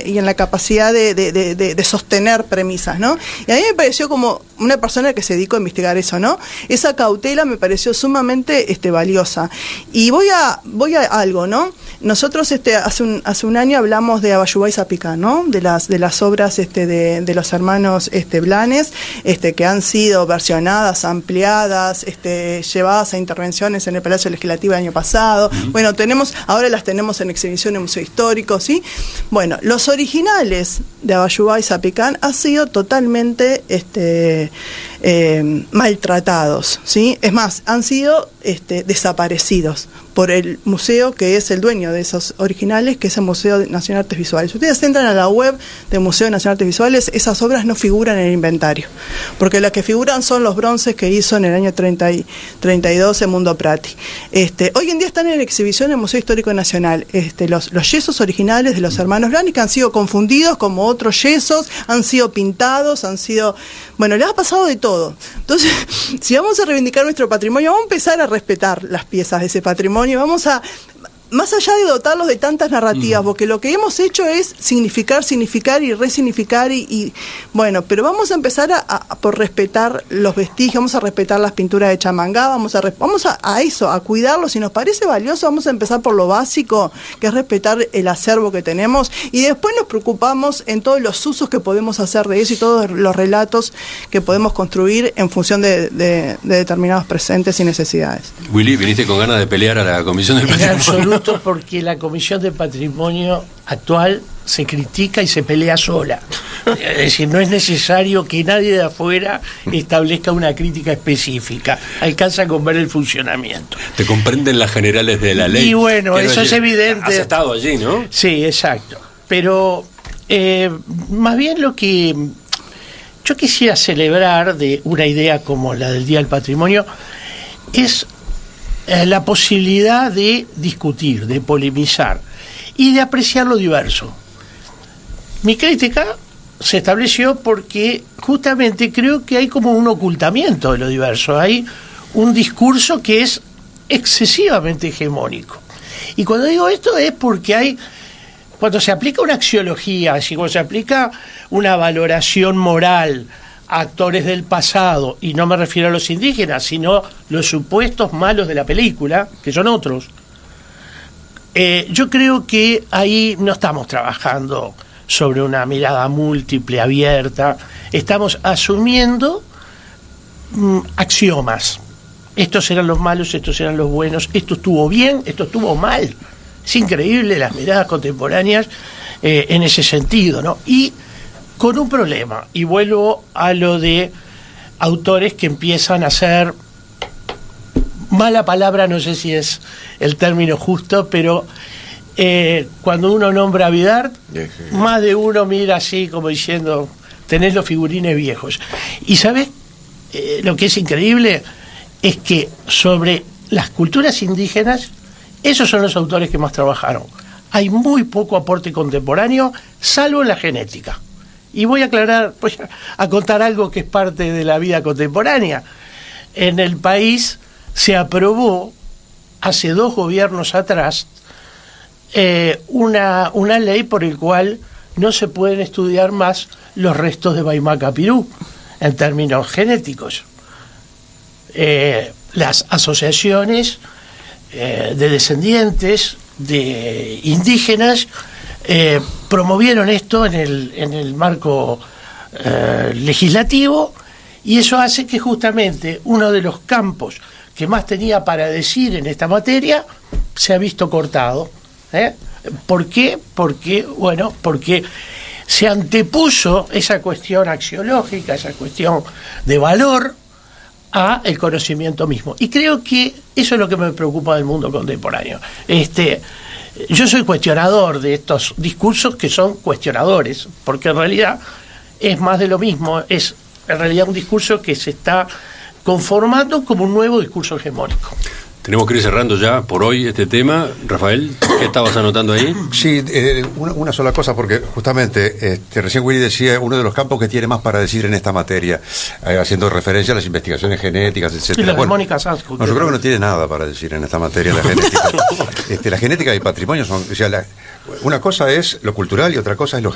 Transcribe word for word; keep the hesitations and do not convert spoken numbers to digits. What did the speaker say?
y en la capacidad de, de, de, de, de sostener premisas, ¿no? Y a mí me pareció como una persona que se dedicó a investigar eso, ¿no? Esa cautela me pareció sumamente este, valiosa. Y voy a, voy a algo, ¿no? Nosotros este, hace, un, hace un año hablamos de Abayubá y Zapicán, ¿no? De las, de las obras este, de, de los hermanos este, Blanes, este, que han sido versionadas, ampliadas, este, llevadas a intervenciones en el Palacio Legislativo el año pasado. Uh-huh. Bueno, tenemos, ahora las tenemos en exhibición en el Museo Histórico, ¿sí? Bueno, los originales de Abayubá y Zapicán han sido totalmente este, eh, maltratados, ¿sí? Es más, han sido este, desaparecidos por el museo que es el dueño de esos originales, que es el Museo Nacional de Artes Visuales. Si ustedes entran a la web del Museo Nacional de Artes Visuales, esas obras no figuran en el inventario, porque las que figuran son los bronces que hizo en el año treinta y dos en Mundo Prati. Este, hoy en día están en exhibición en el Museo Histórico Nacional este, los, los yesos originales de los hermanos Blanes, que han sido confundidos como otros yesos, han sido pintados, han sido... Bueno, les ha pasado de todo. Entonces, si vamos a reivindicar nuestro patrimonio, vamos a empezar a respetar las piezas de ese patrimonio, vamos a... Más allá de dotarlos de tantas narrativas, mm. porque lo que hemos hecho es significar, significar y resignificar y, y bueno, pero vamos a empezar a, a por respetar los vestigios, vamos a respetar las pinturas de Chamangá, vamos a vamos a, a eso, a cuidarlos. Si nos parece valioso, vamos a empezar por lo básico, que es respetar el acervo que tenemos, y después nos preocupamos en todos los usos que podemos hacer de eso y todos los relatos que podemos construir en función de, de, de determinados presentes y necesidades. Willy, viniste con ganas de pelear a la Comisión del Patrimonio. Porque la Comisión de Patrimonio actual se critica y se pelea sola. Es decir, no es necesario que nadie de afuera establezca una crítica específica. Alcanza con ver el funcionamiento. Te comprenden las generales de la ley. Y bueno, eso allí, es evidente. Has estado allí, ¿no? Sí, exacto. Pero eh, más bien lo que yo quisiera celebrar de una idea como la del Día del Patrimonio es la posibilidad de discutir, de polemizar y de apreciar lo diverso. Mi crítica se estableció porque justamente creo que hay como un ocultamiento de lo diverso, hay un discurso que es excesivamente hegemónico. Y cuando digo esto es porque hay, cuando se aplica una axiología, así cuando se aplica una valoración moral a actores del pasado, y no me refiero a los indígenas, sino los supuestos malos de la película, que son otros, eh, yo creo que ahí no estamos trabajando sobre una mirada múltiple, abierta, estamos asumiendo mm, axiomas. Estos eran los malos, estos eran los buenos, esto estuvo bien, esto estuvo mal. Es increíble las miradas contemporáneas eh, en ese sentido, ¿no? Y con un problema, y vuelvo a lo de autores que empiezan a hacer, mala palabra, no sé si es el término justo, pero eh, cuando uno nombra a Vidart, más de uno mira así como diciendo, tenés los figurines viejos. Y ¿sabés eh, lo que es increíble? Es que sobre las culturas indígenas, esos son los autores que más trabajaron. Hay muy poco aporte contemporáneo, salvo en la genética. Y voy a aclarar, voy a contar algo que es parte de la vida contemporánea. En el país se aprobó, hace dos gobiernos atrás, eh, una, una ley por el cual no se pueden estudiar más los restos de Baimaca Pirú en términos genéticos. Eh, las asociaciones eh, de descendientes de indígenas Eh, promovieron esto en el, en el marco eh, legislativo, y eso hace que justamente uno de los campos que más tenía para decir en esta materia se ha visto cortado. ¿eh? ¿Por qué? Porque, bueno, porque se antepuso esa cuestión axiológica, esa cuestión de valor a el conocimiento mismo. Y creo que eso es lo que me preocupa del mundo contemporáneo. Este Yo soy cuestionador de estos discursos que son cuestionadores, porque en realidad es más de lo mismo, es en realidad un discurso que se está conformando como un nuevo discurso hegemónico. Tenemos que ir cerrando ya por hoy este tema. Rafael, ¿qué estabas anotando ahí? Sí, eh, una, una sola cosa, porque justamente este, recién Willy decía uno de los campos que tiene más para decir en esta materia, eh, haciendo referencia a las investigaciones genéticas, etcétera. Y la bueno, Mónica Sanz. No, yo creo que no tiene nada para decir en esta materia la genética. este, la genética y el patrimonio son, o sea, la, una cosa es lo cultural y otra cosa es lo